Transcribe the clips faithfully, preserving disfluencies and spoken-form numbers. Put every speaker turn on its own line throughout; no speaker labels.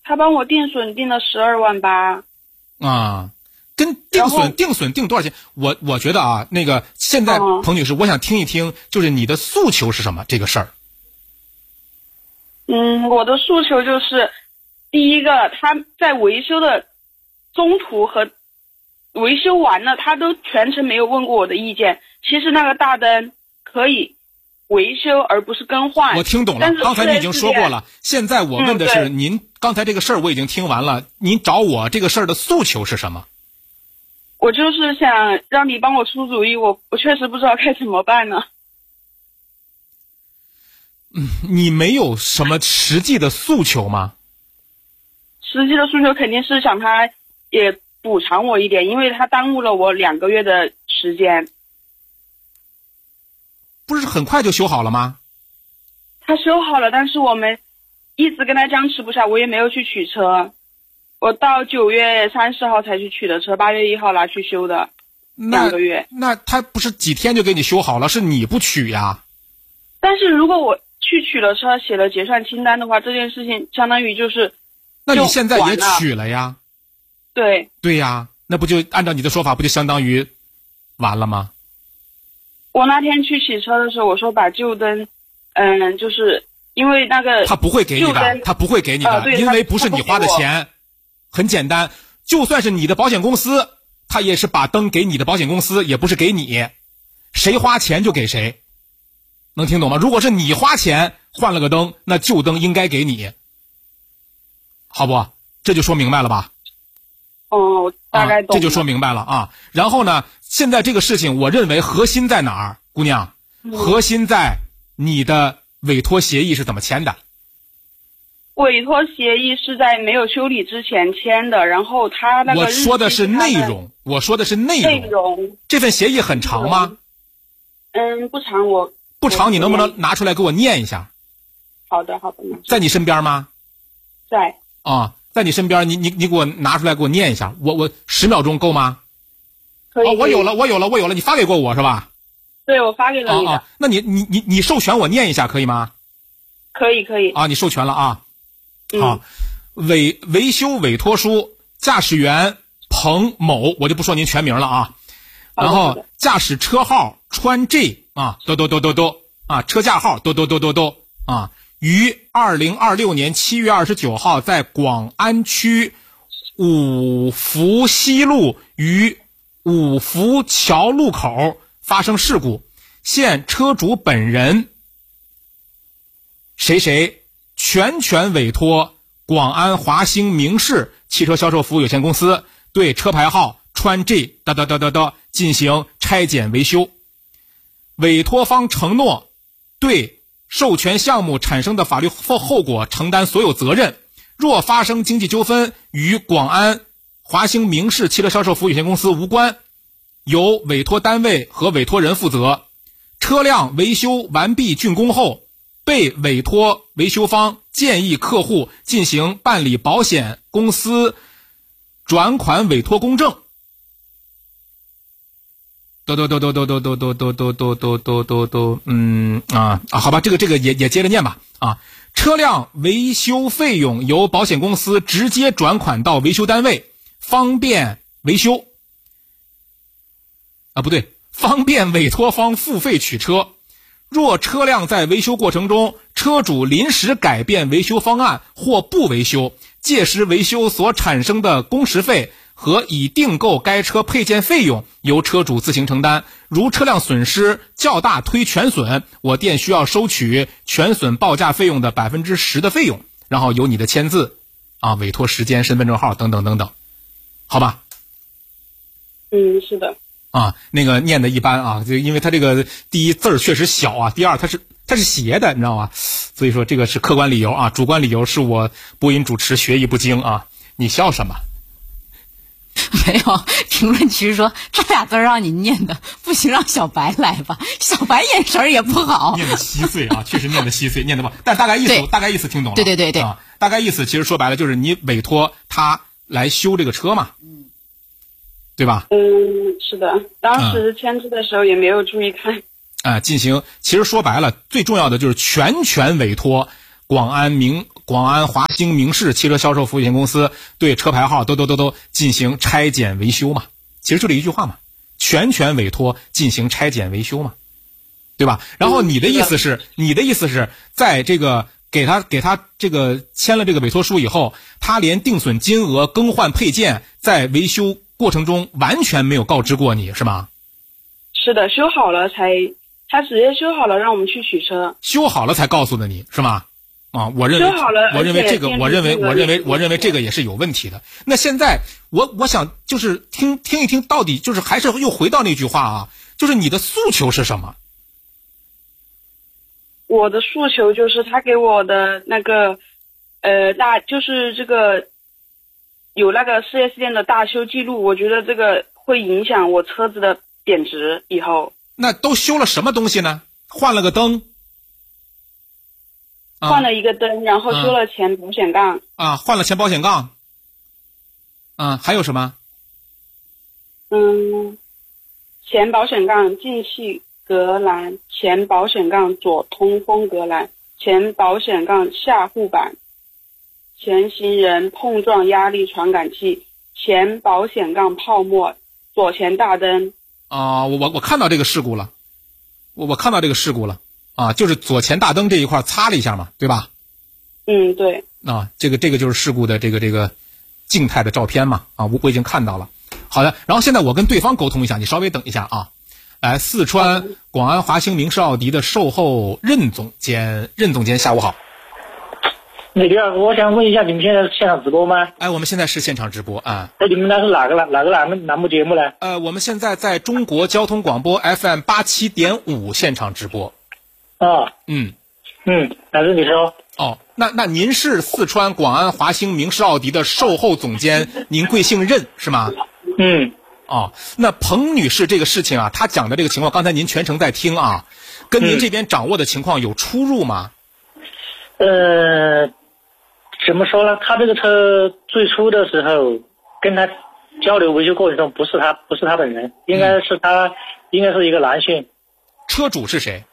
他帮我定损定了十二万八。
啊，跟定损定损定多少钱？我我觉得啊，那个现在彭女士，我想听一听，就是你的诉求是什么这个事儿。
嗯，我的诉求就是，第一个，他在维修的中途和维修完了，他都全程没有问过我的意见。其实那个大灯可以维修而不是更换。
我听懂了，刚才你已经说过了。现在我问的是、嗯、您刚才这个事儿我已经听完了，您找我这个事儿的诉求是什么？
我就是想让你帮我出主意，我我确实不知道该怎么办呢。
嗯，你没有什么实际的诉求吗？
实际的诉求肯定是想他也补偿我一点，因为他耽误了我两个月的时间。
不是很快就修好了吗？
他修好了，但是我们一直跟他僵持不下，我也没有去取车。我到九月三十号才去取的车，八月一号拿去修的，两个月。
那他不是几天就给你修好了，是你不取呀？
但是如果我去取了车，写了结算清单的话，这件事情相当于就是，
那你现在也取了呀？
对。
对呀，那不就按照你的说法，不就相当于完了吗？
我那天去洗车的时候，我说把旧灯，嗯，就是因为那个
他不会给你的，他不会给你的，呃、因为不是你花的钱。很简单，就算是你的保险公司，他也是把灯给你的保险公司，也不是给你。谁花钱就给谁，能听懂吗？如果是你花钱换了个灯，那旧灯应该给你，好不？这就说明白了吧？
哦，大概懂了、
啊。这就说明白了啊。然后呢，现在这个事情，我认为核心在哪儿，姑娘？
嗯、
核心在你的委托协议是怎么签的？
委托协议是在没有修理之前签的，然后他那个
我说的是内容，我说的是内容。
内容。
这份协议很长吗？
嗯，不长，我
不长，你能不能拿出来给我念一下？
好的，好的。
在你身边吗？
在。
啊，在你身边，你你你给我拿出来给我念一下，我我十秒钟够吗？
可以。
哦，我有了，我有了，我有了，你发给过我是吧？
对，我发给了你的。
啊啊，那你你你你授权我念一下可以吗？
可以，可以。
啊，你授权了啊。
好，
委维修委托书，驾驶员彭某，我就不说您全名了啊。然后驾驶车号川 G 啊，嘟嘟嘟嘟嘟啊，车架号嘟嘟嘟嘟嘟啊，于二零二六年七月二十九号在广安区五福西路与五福桥路口发生事故，现车主本人谁谁全权委托广安华兴明仕汽车销售服务有限公司对车牌号川 G 哒哒哒哒哒进行拆检维修。委托方承诺对授权项目产生的法律后果承担所有责任，若发生经济纠纷与广安华兴明仕汽车销售服务有限公司无关，由委托单位和委托人负责。车辆维修完毕竣工后，被委托维修方建议客户进行办理保险公司转款委托公证。都都都都都都都都都都都都都都都嗯啊啊，好吧，这个这个也也接着念吧啊。车辆维修费用由保险公司直接转款到维修单位，方便维修。啊，不对，方便委托方付费取车。若车辆在维修过程中，车主临时改变维修方案或不维修，届时维修所产生的工时费和已订购该车配件费用由车主自行承担。如车辆损失较大推全损，我店需要收取全损报价费用的百分之十的费用，然后有你的签字啊，委托时间、身份证号等等等等，好吧？
嗯，是的。
啊，那个念的一般啊，就因为他这个第一字儿确实小啊，第二它是它是斜的，你知道吗？所以说这个是客观理由啊，主观理由是我播音主持学艺不精啊。你笑什么？
没有，评论区说这俩字让你念的不行，让小白来吧，小白眼神也不好，
念的稀碎啊，确实念的稀碎，念的不，但大概意思大概意思听懂了。
对对对对
啊，大概意思其实说白了就是你委托他来修这个车嘛，嗯，对吧？
嗯，是的，当时签字的时候也没有注意看。
啊、呃，进行，其实说白了，最重要的就是全权委托广安明广安华兴明仕汽车销售服务有限公司对车牌号都都都都进行拆检维修嘛，其实就这一句话嘛，全权委托进行拆检维修嘛，对吧？然后你的意思是，你的意思是在这个给他给他这个签了这个委托书以后，他连定损金额、更换配件在维修过程中完全没有告知过你，是吗？
是的，修好了才，他直接修好了让我们去取车，
修好了才告诉的你，是吗？啊，我认为，
修好了，
我认为这个，我认为，我认为，我认为这个也是有问题的。那现在，我我想就是听听一听，到底就是还是又回到那句话啊，就是你的诉求是什么？
我的诉求就是他给我的那个，呃，大就是这个有那个四 S 店的大修记录，我觉得这个会影响我车子的贬值以后。
那都修了什么东西呢？换了个灯。啊、
换了一个灯，然后修了前保险杠。
啊，换了前保险杠。啊，还有什么？
嗯，前保险杠进气隔栏，前保险杠左通风隔栏，前保险杠下护板，前行人碰撞压力传感器，前保险杠泡沫，左前大灯。
啊，我我我看到这个事故了，我我看到这个事故了。啊，就是左前大灯这一块擦了一下嘛，对吧？
嗯，对。
啊，这个这个就是事故的这个这个静态的照片嘛。啊，我我已经看到了。好的，然后现在我跟对方沟通一下，你稍微等一下啊。来，四川广安华兴明仕奥迪的售后任总监，任总监，下午好。
那个，我想问一下，你们现在是现场直播吗？
哎，我们现在是现场直播啊。
哎，你们那是哪个栏哪个栏目栏目节目呢？
呃，我们现在在中国交通广播 F M 八七点五现场直播。
啊，
嗯，
嗯，老师你说。
哦，那那您是四川广安华兴明仕奥迪的售后总监，您贵姓任是吗？
嗯。
哦，那彭女士这个事情啊，她讲的这个情况，刚才您全程在听啊，跟您这边掌握的情况有出入吗？
呃，怎么说呢？他这个车最初的时候跟他交流维修过程中，不是他不是他本人，应该是他、嗯、应该是一个男性。
车主是谁？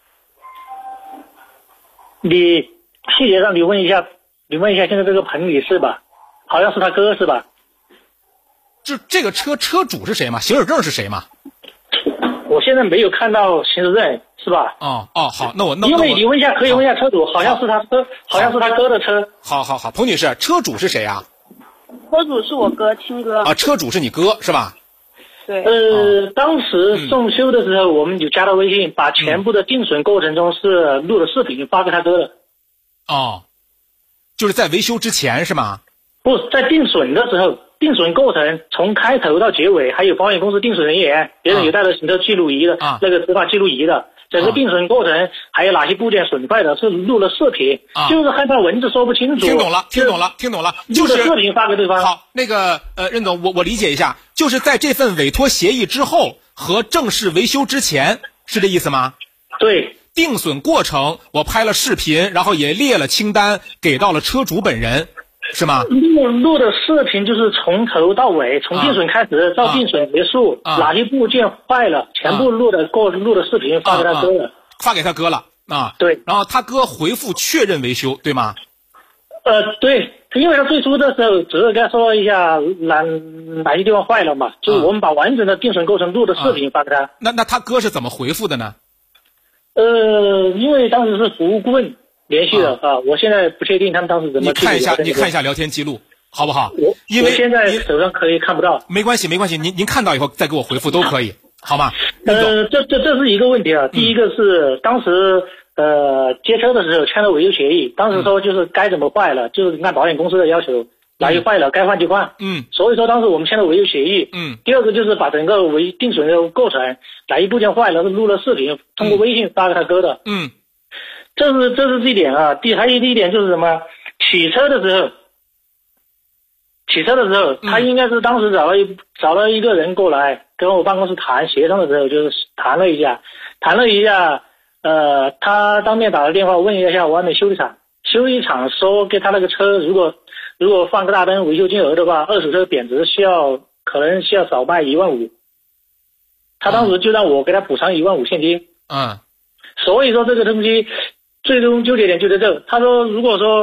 你细节上你问一下，你问一下现在这个彭女士吧，好像是他哥是吧？
这这个车车主是谁嘛？行驶证是谁嘛？
我现在没有看到行驶证，是吧？
哦哦，好，那我那
因为你问一下，可以问一下车主，好像是他车，好像是他哥的车。
好好好，彭女士，车主是谁啊？
车主是我哥，亲哥。
啊，车主是你哥是吧？
对。
呃，当时送修的时候，我们就加了微信，把全部的定损过程中是录了视频发给他哥的。
哦，就是在维修之前是吗？
不，在定损的时候，定损过程从开头到结尾，还有保险公司定损人员，别人有带了行车记录仪的，
啊、
那个执法记录仪的，整个定损过程还有哪些部件损坏的，是录了视频，
啊、
就是害怕文字说不清楚。
听懂了，听懂了，听懂了，就是
录了视频发给对方。
好，那个呃，任总，我我理解一下，就是在这份委托协议之后和正式维修之前，是这意思吗？
对。
定损过程我拍了视频，然后也列了清单给到了车主本人，是吗？
录录的视频就是从头到尾，从定损开始、啊、到定损结束、啊，哪些部件坏了，全部录的过录的视频发给他哥了、啊啊，
发给他哥了啊。
对，
然后他哥回复确认维修，对吗？
呃，对，因为他最初的时候只是跟他说一下哪哪些地方坏了嘛，就是我们把完整的定损过程录的视频发给他。啊、
那那他哥是怎么回复的呢？
呃，因为当时是服务顾问联系的 啊, 啊，我现在不确定他们当时怎么。
你看一下，你看一下聊天记录，好不好？
我
因为
我现在手上可以看不到。
没关系，没关系，您您看到以后再给我回复都可以，好吗？
呃，这这这是一个问题啊。
嗯、
第一个是当时呃接车的时候签了维修协议，当时说就是该怎么坏了，嗯、就是按保险公司的要求。哪些坏了该换就换，
嗯，
所以说当时我们签了维修协议，
嗯，
第二个就是把整个维定损的过程，哪一部件坏了录了视频，通过微信发给他哥的，
嗯，
这是这是这一点啊。第还有第一点就是什么，取车的时候，取车的时候，他应该是当时找了一找了一个人过来跟我办公室谈协商的时候，就是谈了一下，谈了一下，呃，他当面打了电话问一下我外面修理厂，修理厂说给他那个车如果。如果放个大灯维修金额的话，二手车贬值需要可能需要少卖一万五，他当时就让我给他补偿一万五现金。
嗯，
所以说这个东西最终纠结点就在这。他说如果说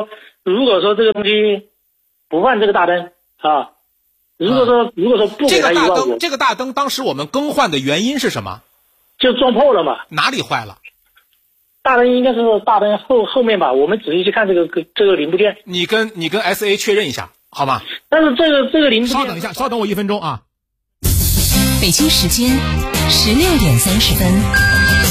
如果说这个东西不换这个大灯啊，如果说、嗯、如果说不给他一万五，
这个大灯，这个大灯当时我们更换的原因是什么？
就撞破了嘛。
哪里坏了？
大灯应该是大灯后后面吧，我们仔细去看这个这个零部件。
你跟你跟 S A 确认一下，好吗？
但是这个这个零部件，
稍等一下，稍等我一分钟啊。
北京时间十六点三十分。